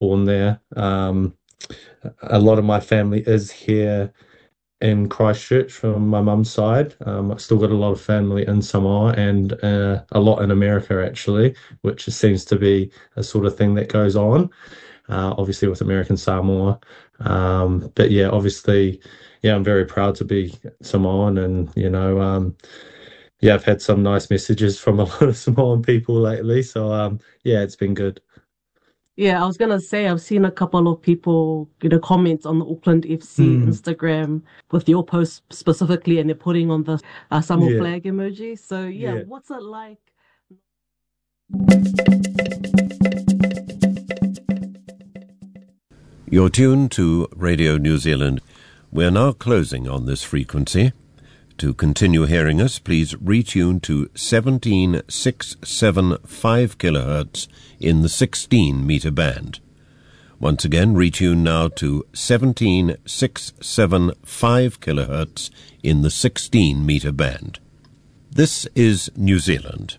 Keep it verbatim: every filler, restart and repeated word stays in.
born there. Um, a lot of my family is here in Christchurch from my mum's side. Um, I've still got a lot of family in Samoa and uh, a lot in America actually, which seems to be a sort of thing that goes on. Uh, obviously with American Samoa, um, but yeah, obviously, yeah, I'm very proud to be Samoan, and you know, um, yeah, I've had some nice messages from a lot of Samoan people lately, so um, yeah, it's been good. Yeah, I was gonna say I've seen a couple of people, you know, comment on the Auckland F C Mm, Instagram with your post specifically, and they're putting on the uh, Samoa yeah, flag emoji. So yeah, yeah. what's it like? You're tuned to Radio New Zealand. We're now closing on this frequency. To continue hearing us, please retune to seventeen six seven five kilohertz in the sixteen meter band. Once again, retune now to seventeen six seven five kilohertz in the sixteen meter band. This is New Zealand.